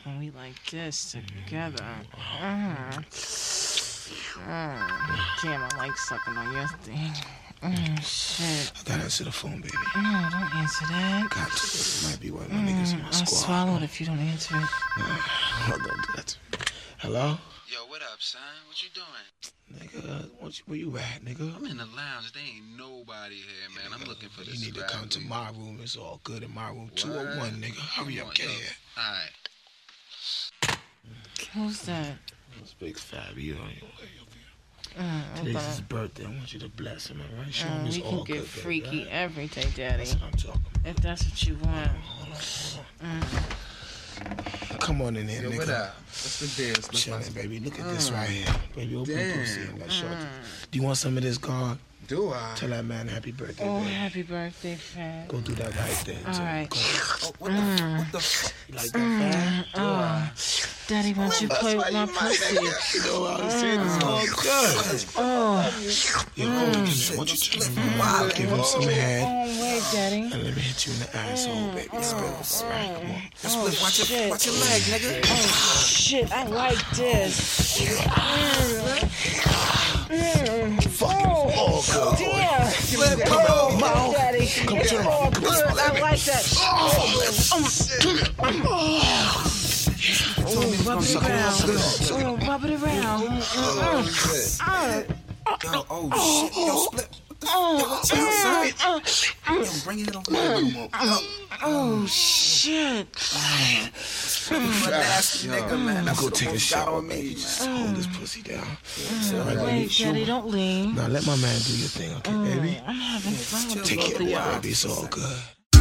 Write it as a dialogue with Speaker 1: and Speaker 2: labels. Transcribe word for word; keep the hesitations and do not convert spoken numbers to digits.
Speaker 1: when we like this together. Mm. Mm. Damn, I like sucking on your thing. Mm, shit.
Speaker 2: I gotta answer the phone, baby.
Speaker 1: No, don't answer that.
Speaker 2: Got to. It might be one of my
Speaker 1: mm,
Speaker 2: niggas in my
Speaker 1: I'll
Speaker 2: squad.
Speaker 1: swallow it if you don't answer it.
Speaker 2: No, don't do that. Hello?
Speaker 3: Yo, what up, son? What you doing?
Speaker 2: Nigga, what you, where you at, nigga?
Speaker 3: I'm in the lounge. There ain't nobody here, man. I'm looking for this.
Speaker 2: You need to come to my room. It's all good in my room. two oh one, nigga. Hurry up, get
Speaker 3: yo.
Speaker 2: here.
Speaker 3: All right.
Speaker 1: Who's that?
Speaker 2: It's Big Fab. You on your way up here.
Speaker 1: Mm,
Speaker 2: Today's
Speaker 1: okay.
Speaker 2: his birthday. I want you to bless him, all right? Show
Speaker 1: Mm,
Speaker 2: him it's
Speaker 1: we
Speaker 2: all
Speaker 1: can get
Speaker 2: good,
Speaker 1: freaky
Speaker 2: baby, right?
Speaker 1: every day, Daddy.
Speaker 2: That's what I'm talking about.
Speaker 1: If that's what you want.
Speaker 2: Hold on, hold on.
Speaker 1: Mm.
Speaker 2: Come on in here,
Speaker 3: Yo,
Speaker 2: nigga.
Speaker 3: what up? What's the deal? What's
Speaker 2: Chillin', baby. Look at
Speaker 3: Mm.
Speaker 2: this right here. Baby, open
Speaker 3: Damn.
Speaker 2: pussy and let short. Do you want some of this, God?
Speaker 3: Do I?
Speaker 2: Tell that man happy birthday,
Speaker 1: Oh,
Speaker 2: baby.
Speaker 1: happy birthday, Fab.
Speaker 2: Go do that right thing.
Speaker 1: All
Speaker 2: too.
Speaker 1: right.
Speaker 2: Go.
Speaker 3: Oh, what the, f- what the fuck?
Speaker 2: You like that, Fab?
Speaker 1: Oh, Daddy, why don't you play with my pussy?
Speaker 2: You know what I'm saying? It's all good.
Speaker 1: Oh,
Speaker 2: Yo, mm. Come here. Want you to mm. give him some head.
Speaker 1: oh, wait, Daddy.
Speaker 2: And let me hit you in the asshole, baby. Spills. Right, come on.
Speaker 1: Oh,
Speaker 3: watch, your,
Speaker 1: shit.
Speaker 3: watch your leg, nigga.
Speaker 1: Oh, shit, I like this. Mm. Mm.
Speaker 2: Fucking
Speaker 1: Oh,
Speaker 2: all good.
Speaker 1: damn.
Speaker 2: Flip, come
Speaker 1: Oh,
Speaker 2: on, mouth.
Speaker 1: Daddy.
Speaker 2: Come
Speaker 1: It's
Speaker 2: to the
Speaker 1: all
Speaker 2: mouth.
Speaker 1: good. I like that. Oh, rub it around. Oh, rub it around.
Speaker 3: Oh, shit. Yo, oh, shit. Yo, split.
Speaker 1: Oh,
Speaker 3: Yo, son. Yo, bring it over here a little more. Yo.
Speaker 1: oh, shit.
Speaker 3: Nasty nigga, man.
Speaker 2: Now
Speaker 3: That's
Speaker 2: go
Speaker 3: what
Speaker 2: take a
Speaker 3: almost got
Speaker 2: shower,
Speaker 3: on me,
Speaker 2: baby.
Speaker 3: man.
Speaker 2: Just hold this pussy down. All right,
Speaker 1: Wait,
Speaker 2: baby.
Speaker 1: Daddy, don't leave.
Speaker 2: Now let my man do your thing, okay, baby?
Speaker 1: I'm having fun with
Speaker 2: Take
Speaker 1: both
Speaker 2: care
Speaker 1: of
Speaker 2: of it,
Speaker 1: y'all.
Speaker 2: baby. It's all good.